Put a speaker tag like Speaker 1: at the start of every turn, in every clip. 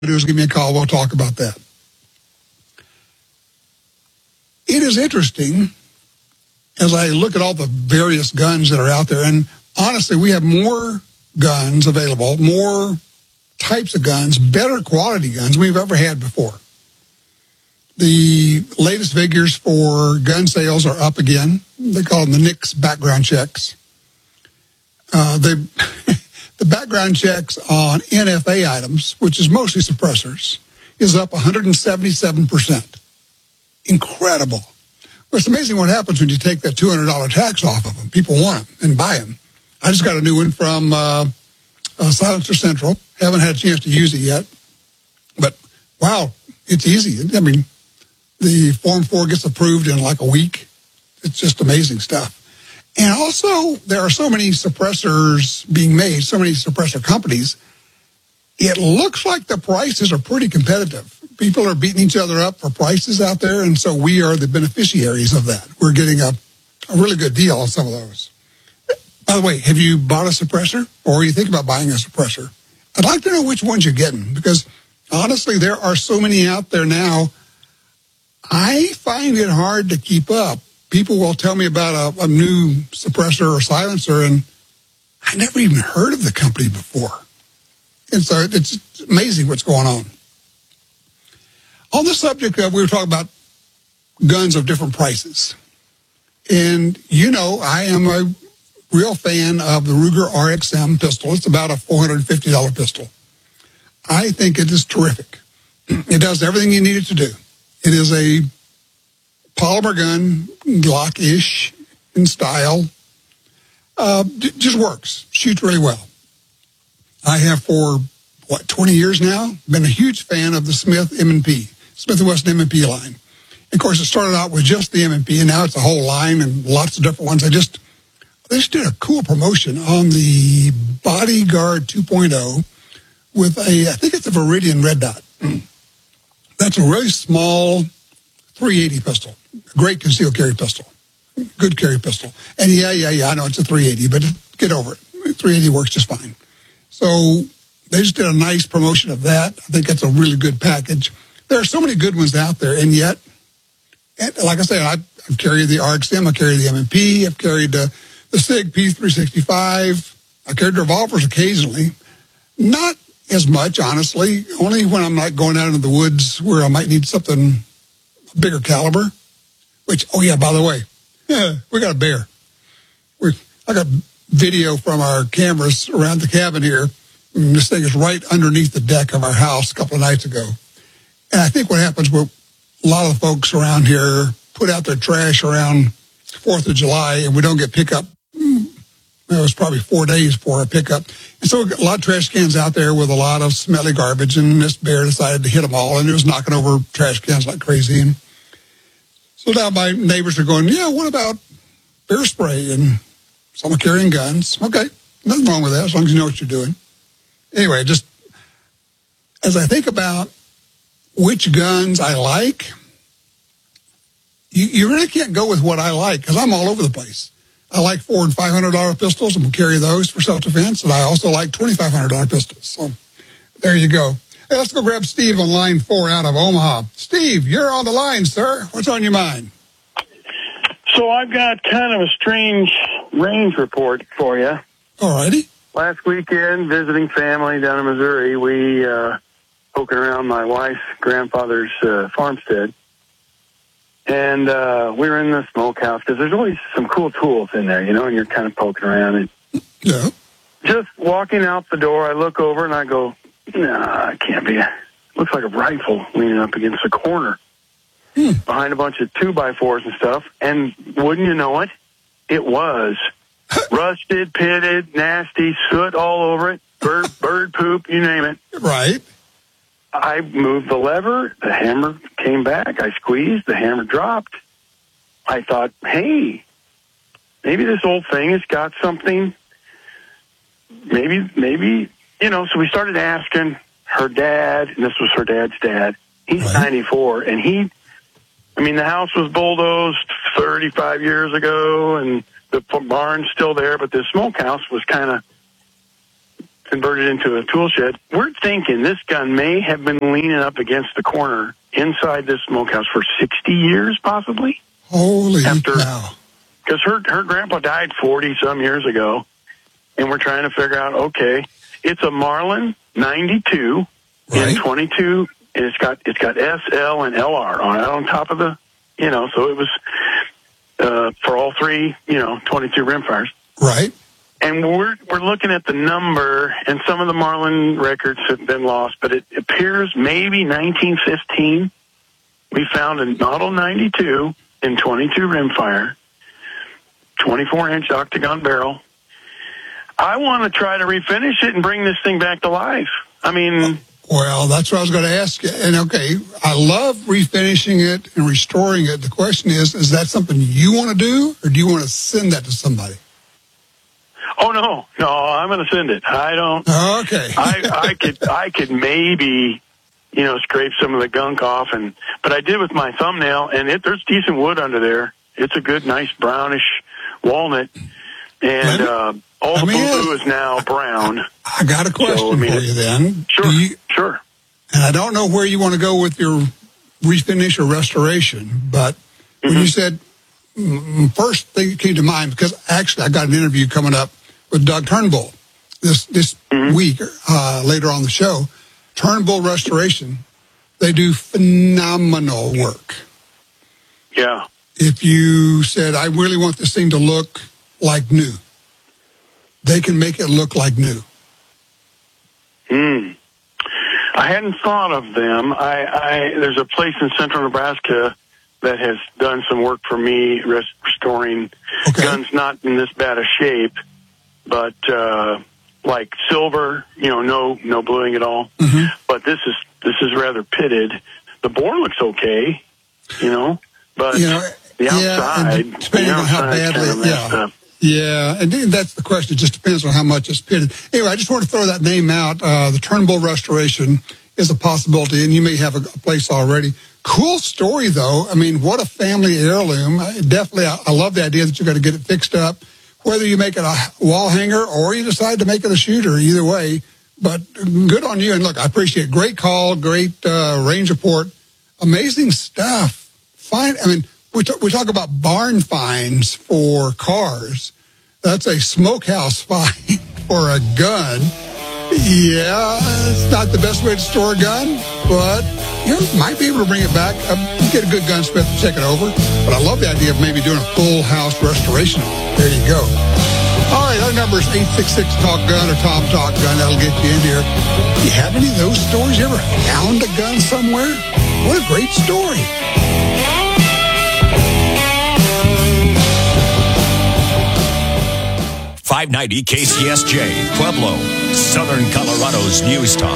Speaker 1: do is give me a call. We'll talk about that. It is interesting as I look at all the various guns that are out there, and honestly, we have more guns available, more types of guns, better quality guns we've ever had before. The latest figures for gun sales are up again. They call them the NICS background checks. The background checks on NFA items, which is mostly suppressors, is up 177%. Incredible. Well, it's amazing what happens when you take that $200 tax off of them. People want them and buy them. I just got a new one from Silencer Central. Haven't had a chance to use it yet. But, wow, it's easy. I mean, the Form 4 gets approved in like a week. It's just amazing stuff. And also, there are so many suppressors being made, so many suppressor companies, it looks like the prices are pretty competitive. People are beating each other up for prices out there, and so we are the beneficiaries of that. We're getting a really good deal on some of those. By the way, have you bought a suppressor, or are you thinking about buying a suppressor? I'd like to know which ones you're getting, because honestly, there are so many out there now. I find it hard to keep up. People will tell me about a new suppressor or silencer, and I never even heard of the company before. And so it's amazing what's going on. On the subject of, we were talking about guns of different prices. And you know, I am a real fan of the Ruger RXM pistol. It's about a $450 pistol. I think it is terrific. It does everything you need it to do. It is a polymer gun, Glock-ish in style. Just works. Shoots really well. I have for, 20 years now, been a huge fan of the Smith M&P, Smith & Wesson M&P line. Of course, it started out with just the M&P, and now it's a whole line and lots of different ones. They just did a cool promotion on the Bodyguard 2.0 with I think it's a Viridian red dot. That's a really small 380 pistol. Great concealed carry pistol. Good carry pistol. And yeah, I know it's a 380, but get over it. 380 works just fine. So they just did a nice promotion of that. I think that's a really good package. There are so many good ones out there, and yet, like I said, I've carried the RXM, I carried the M&P, I've carried the SIG P365, I carried revolvers occasionally. Not as much, honestly, only when I'm like going out into the woods where I might need something bigger caliber. Which, oh yeah, by the way, we got a bear. I got video from our cameras around the cabin here. And this thing is right underneath the deck of our house a couple of nights ago. And I think what happens with a lot of the folks around here put out their trash around 4th of July, and we don't get pickup. It was probably 4 days for a pickup. And so we got a lot of trash cans out there with a lot of smelly garbage, and this bear decided to hit them all, and it was knocking over trash cans like crazy. And so now my neighbors are going, yeah, what about bear spray? And some are carrying guns. Okay, nothing wrong with that as long as you know what you're doing. Anyway, just as I think about which guns I like, you really can't go with what I like because I'm all over the place. I like $400 and $500 pistols. I'm going to carry those for self-defense, and I also like $2,500 pistols. So there you go. Hey, let's go grab Steve on line 4 out of Omaha. Steve, you're on the line, sir. What's on your mind?
Speaker 2: So I've got kind of a strange range report for you.
Speaker 1: All righty.
Speaker 2: Last weekend, visiting family down in Missouri, we poking around my wife's grandfather's farmstead. And we were in the smokehouse because there's always some cool tools in there, you know, and you're kind of poking around. And
Speaker 1: yeah.
Speaker 2: Just walking out the door, I look over and I go, nah, it can't be. Looks like a rifle leaning up against a corner behind a bunch of 2x4s and stuff. And wouldn't you know it, it was rusted, pitted, nasty, soot all over it, bird poop, you name it.
Speaker 1: Right.
Speaker 2: I moved the lever, the hammer came back, I squeezed, the hammer dropped. I thought, hey, maybe this old thing has got something. Maybe, you know, so we started asking her dad, and this was her dad's dad. He's right. 94, and the house was bulldozed 35 years ago, and the barn's still there, but the smokehouse was kind of converted into a tool shed. We're thinking this gun may have been leaning up against the corner inside this smokehouse for 60 years, possibly.
Speaker 1: Holy cow.
Speaker 2: Because her grandpa died 40-some years ago, and we're trying to figure out, okay, it's a Marlin 92 in 22, and it's got SL and LR on top of the, so it was for all three, 22 rimfires.
Speaker 1: Right.
Speaker 2: And we're looking at the number, and some of the Marlin records have been lost, but it appears maybe 1915. We found a Model 92 in 22 rimfire, 24-inch octagon barrel. I want to try to refinish it and bring this thing back to life. I mean...
Speaker 1: Well, that's what I was going to ask you. And, okay, I love refinishing it and restoring it. The question is that something you want to do, or do you want to send that to somebody?
Speaker 2: Oh, no, I'm going to send it. I don't...
Speaker 1: Okay.
Speaker 2: I could maybe, scrape some of the gunk off, but I did with my thumbnail, and there's decent wood under there. It's a good, nice brownish walnut, and all the boo-boo is now brown.
Speaker 1: I got a question for you then.
Speaker 2: Sure.
Speaker 1: And I don't know where you want to go with your refinish or restoration, but when you said, first thing that came to mind, because actually I got an interview coming up with Doug Turnbull this week, later on the show. Turnbull Restoration, they do phenomenal work.
Speaker 2: Yeah.
Speaker 1: If you said, I really want this thing to look like new, they can make it look like new.
Speaker 2: I hadn't thought of them. There's a place in central Nebraska that has done some work for me restoring guns not in this bad a shape, but like silver, no bluing at all. But this is rather pitted. The bore looks okay, but the outside,
Speaker 1: depending on how badly, Yeah, and that's the question. It just depends on how much it's pitted. Anyway, I just want to throw that name out. The Turnbull Restoration is a possibility, and you may have a place already. Cool story, though. I mean, what a family heirloom. Definitely, I love the idea that you're going to get it fixed up, whether you make it a wall hanger or you decide to make it a shooter, either way. But good on you. And look, I appreciate it. Great call, great range report. Amazing stuff. Fine. I mean, we talk about barn finds for cars. That's a smokehouse find for a gun. Yeah, it's not the best way to store a gun, but you might be able to bring it back. You get a good gunsmith to check it over. But I love the idea of maybe doing a full house restoration. There you go. All right, our number is 866-TALK-GUN or Tom Talk Gun. That'll get you in here. Do you have any of those stories? You ever found a gun somewhere? What a great story.
Speaker 3: 590 KCSJ, Pueblo, Southern Colorado's News Talk.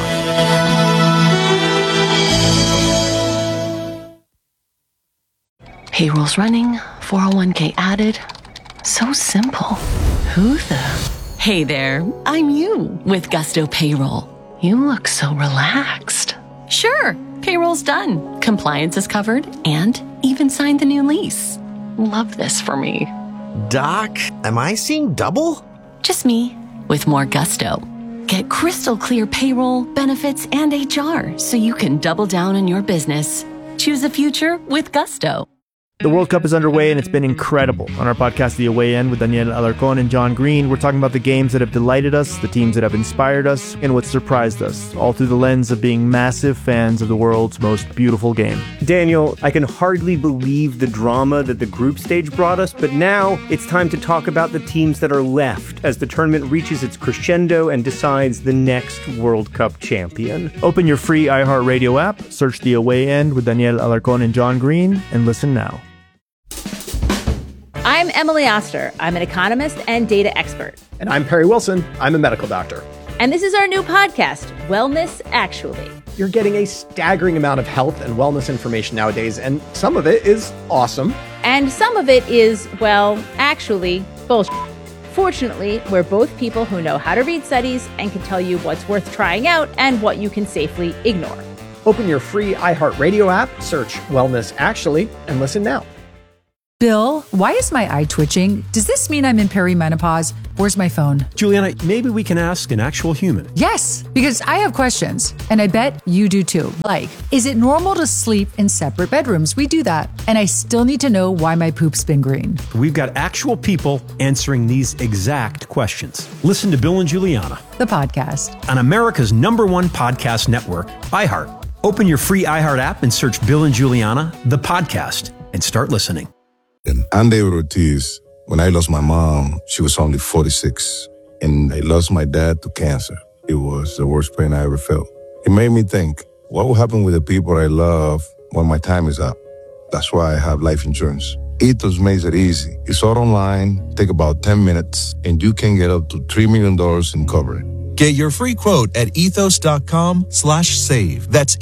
Speaker 4: Payroll's running, 401k added. So simple. Who the? Hey there, I'm you with Gusto Payroll. You look so relaxed. Sure, payroll's done. Compliance is covered and even signed the new lease. Love this for me.
Speaker 5: Doc, am I seeing double?
Speaker 4: Just me, with more gusto. Get crystal clear payroll, benefits, and HR so you can double down on your business. Choose a future with Gusto.
Speaker 6: The World Cup is underway and it's been incredible. On our podcast, The Away End, with Daniel Alarcón and John Green, we're talking about the games that have delighted us, the teams that have inspired us, and what surprised us, all through the lens of being massive fans of the world's most beautiful game.
Speaker 7: Daniel, I can hardly believe the drama that the group stage brought us, but now it's time to talk about the teams that are left as the tournament reaches its crescendo and decides the next World Cup champion.
Speaker 6: Open your free iHeartRadio app, search The Away End with Daniel Alarcón and John Green, and listen now.
Speaker 8: I'm Emily Oster. I'm an economist and data expert.
Speaker 9: And I'm Perry Wilson. I'm a medical doctor.
Speaker 8: And this is our new podcast, Wellness Actually.
Speaker 9: You're getting a staggering amount of health and wellness information nowadays, and some of it is awesome.
Speaker 8: And some of it is, well, actually, bullshit. Fortunately, we're both people who know how to read studies and can tell you what's worth trying out and what you can safely ignore.
Speaker 9: Open your free iHeartRadio app, search Wellness Actually, and listen now.
Speaker 10: Bill, why is my eye twitching? Does this mean I'm in perimenopause? Where's my phone?
Speaker 11: Juliana, maybe we can ask an actual human.
Speaker 10: Yes, because I have questions, and I bet you do too. Like, is it normal to sleep in separate bedrooms? We do that. And I still need to know why my poop's been green.
Speaker 11: We've got actual people answering these exact questions. Listen to Bill and Juliana,
Speaker 10: the podcast,
Speaker 11: on America's #1 podcast network, iHeart. Open your free iHeart app and search Bill and Juliana, the podcast, and start listening.
Speaker 12: I'm David Ortiz. When I lost my mom, she was only 46, and I lost my dad to cancer. It was the worst pain I ever felt. It made me think, what will happen with the people I love when my time is up? That's why I have life insurance. Ethos makes it easy. It's all online, take about 10 minutes, and you can get up to $3 million in coverage.
Speaker 13: Get your free quote at ethos.com/save. That's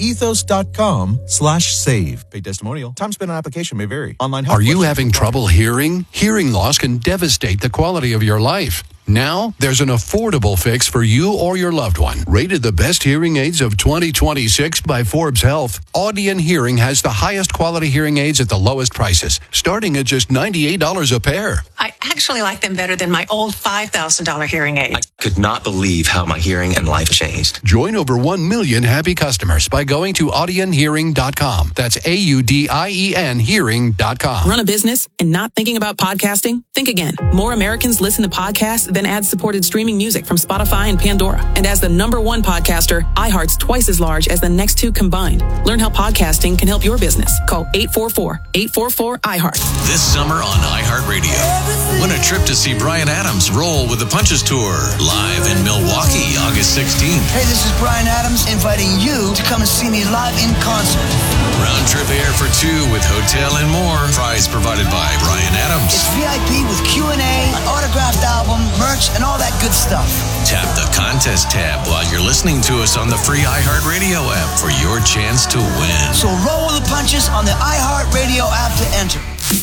Speaker 13: ethos.com/save. Paid testimonial. Time spent on application may vary. Online help.
Speaker 14: Are you having trouble hearing? Hearing loss can devastate the quality of your life. Now, there's an affordable fix for you or your loved one. Rated the best hearing aids of 2026 by Forbes Health, Audion Hearing has the highest quality hearing aids at the lowest prices, starting at just $98 a pair.
Speaker 15: I actually like them better than my old $5,000 hearing aid.
Speaker 16: I could not believe how my hearing and life changed.
Speaker 14: Join over 1 million happy customers by going to audionhearing.com. That's AUDIEN hearing.com.
Speaker 15: Run a business and not thinking about podcasting? Think again. More Americans listen to podcasts than ad-supported streaming music from Spotify and Pandora. And as the #1 podcaster, iHeart's twice as large as the next two combined. Learn how podcasting can help your business. Call 844-844-iHeart.
Speaker 17: This summer on iHeartRadio, win a trip to see Bryan Adams roll with the Punches Tour, live in Milwaukee, August 16th.
Speaker 18: Hey, this is Bryan Adams inviting you to come and see me live in concert.
Speaker 17: Round trip air for two with hotel and more. Prize provided by Bryan Adams.
Speaker 18: It's VIP with Q&A, an autographed album, merch, and all that good stuff.
Speaker 17: Tap the contest tab while you're listening to us on the free iHeartRadio app for your chance to win.
Speaker 18: So roll with the punches on the iHeartRadio app to enter.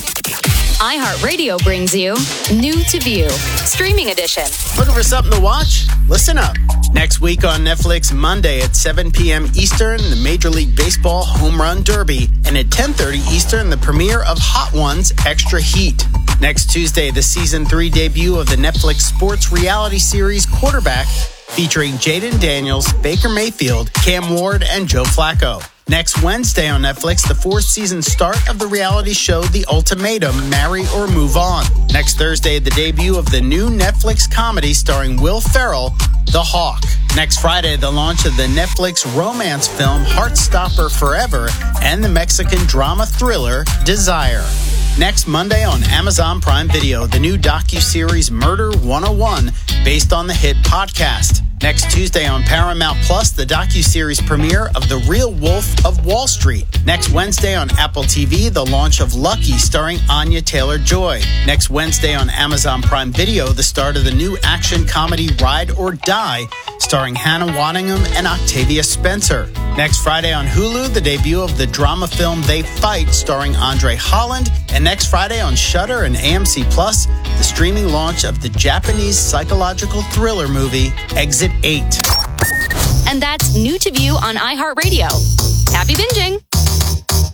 Speaker 19: iHeartRadio brings you New to View, Streaming Edition.
Speaker 20: Looking for something to watch? Listen up. Next week on Netflix, Monday at 7 p.m. Eastern, the Major League Baseball Home Run Derby, and at 10:30 Eastern, the premiere of Hot Ones Extra Heat. Next Tuesday, the Season 3 debut of the Netflix sports reality series Quarterback, featuring Jaden Daniels, Baker Mayfield, Cam Ward, and Joe Flacco. Next Wednesday on Netflix, the 4th season start of the reality show The Ultimatum, Marry or Move On. Next Thursday, the debut of the new Netflix comedy starring Will Ferrell, The Hawk. Next Friday, the launch of the Netflix romance film Heartstopper Forever and the Mexican drama thriller Desire. Next Monday on Amazon Prime Video, the new docuseries Murder 101, based on the hit podcast. Next Tuesday on Paramount Plus, the docuseries premiere of The Real Wolf of Wall Street. Next Wednesday on Apple TV, the launch of Lucky, starring Anya Taylor-Joy. Next Wednesday on Amazon Prime Video, the start of the new action comedy Ride or Die, starring Hannah Waddingham and Octavia Spencer. Next Friday on Hulu, the debut of the drama film They Fight, starring Andre Holland. And next Friday on Shudder and AMC Plus, the streaming launch of the Japanese psychological thriller movie Exit 8.
Speaker 19: And that's New to View on iHeartRadio. Happy binging!